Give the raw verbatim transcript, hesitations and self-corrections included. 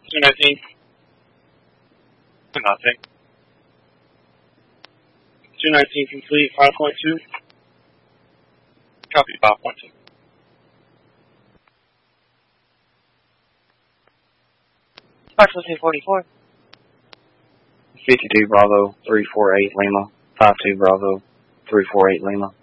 two nineteen. Nothing. two nineteen complete, five point two. Copy, five point two. Spark fourteen forty-four. fifty-two Bravo, three four eight Lima. five two Bravo, three four eight Lima.